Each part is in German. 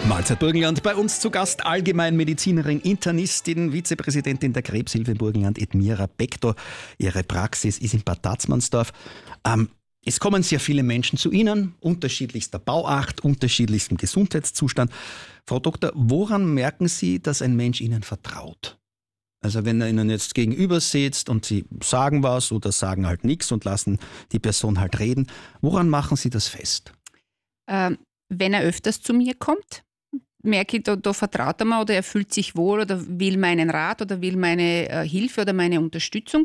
Mahlzeit Burgenland, bei uns zu Gast Allgemeinmedizinerin, Internistin, Vizepräsidentin der Krebshilfe in Burgenland, Edmira Bektor. Ihre Praxis ist in Bad Tatzmannsdorf. Es kommen sehr viele Menschen zu Ihnen, unterschiedlichster Bauart, unterschiedlichstem Gesundheitszustand. Frau Doktor, woran merken Sie, dass ein Mensch Ihnen vertraut? Also wenn er Ihnen jetzt gegenüber sitzt und Sie sagen was oder sagen halt nichts und lassen die Person halt reden, woran machen Sie das fest? Wenn er öfters zu mir kommt, merke ich, da vertraut er mir oder er fühlt sich wohl oder will meinen Rat oder will meine Hilfe oder meine Unterstützung.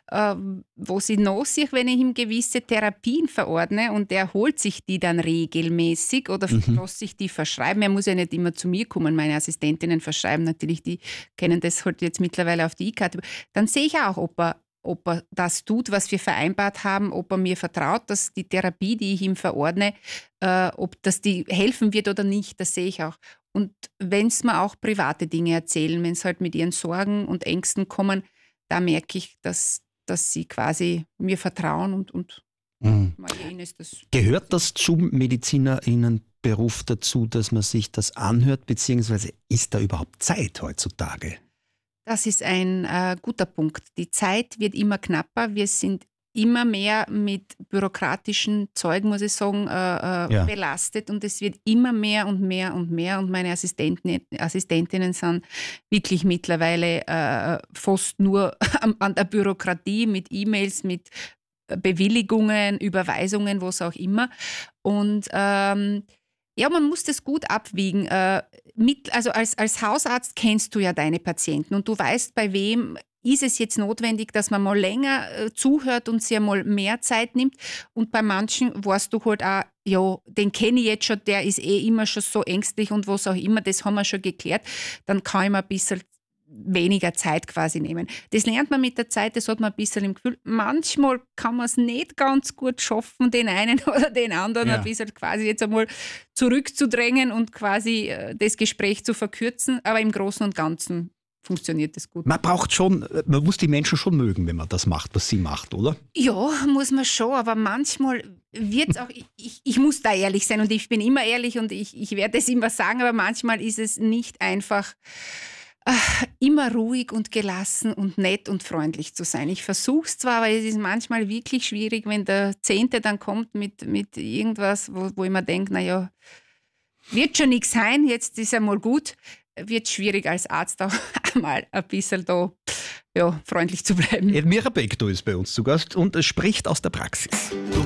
Was ich noch sehe, wenn ich ihm gewisse Therapien verordne und er holt sich die dann regelmäßig oder lässt sich die verschreiben. Er muss ja nicht immer zu mir kommen, meine Assistentinnen verschreiben natürlich, die kennen das halt jetzt mittlerweile auf die E-Karte. Dann sehe ich auch, ob er das tut, was wir vereinbart haben, ob er mir vertraut, dass die Therapie, die ich ihm verordne, ob das die helfen wird oder nicht, das sehe ich auch. Und wenn es mir auch private Dinge erzählen, wenn es halt mit ihren Sorgen und Ängsten kommen, da merke ich, dass sie quasi mir vertrauen und ihnen ist das. Gehört das zum Medizinerinnenberuf dazu, dass man sich das anhört, beziehungsweise ist da überhaupt Zeit heutzutage? Das ist ein guter Punkt. Die Zeit wird immer knapper. Wir sind immer mehr mit bürokratischen Zeug, muss ich sagen, belastet. Und es wird immer mehr und mehr und mehr. Und meine Assistentinnen sind wirklich mittlerweile fast nur an der Bürokratie mit E-Mails, mit Bewilligungen, Überweisungen, was auch immer. Und ja, man muss das gut abwiegen. Also als Hausarzt kennst du ja deine Patienten und du weißt, bei wem ist es jetzt notwendig, dass man mal länger zuhört und sich mal mehr Zeit nimmt. Und bei manchen weißt du halt auch, ja, den kenne ich jetzt schon, der ist immer schon so ängstlich und was auch immer, das haben wir schon geklärt. Dann kann ich mir ein bisschen weniger Zeit quasi nehmen. Das lernt man mit der Zeit, das hat man ein bisschen im Gefühl. Manchmal kann man es nicht ganz gut schaffen, den einen oder den anderen ein bisschen quasi jetzt einmal zurückzudrängen und quasi das Gespräch zu verkürzen, aber im Großen und Ganzen funktioniert das gut. Man muss die Menschen schon mögen, wenn man das macht, was sie macht, oder? Ja, muss man schon, aber manchmal wird es auch, ich muss da ehrlich sein und ich bin immer ehrlich und ich werde es immer sagen, aber manchmal ist es nicht einfach immer ruhig und gelassen und nett und freundlich zu sein. Ich versuche es zwar, aber es ist manchmal wirklich schwierig, wenn der 10. dann kommt mit irgendwas, wo ich mir denke, naja, wird schon nichts sein, jetzt ist einmal gut, wird schwierig als Arzt auch einmal ein bisschen da freundlich zu bleiben. Edmira Bektor ist bei uns zu Gast und spricht aus der Praxis.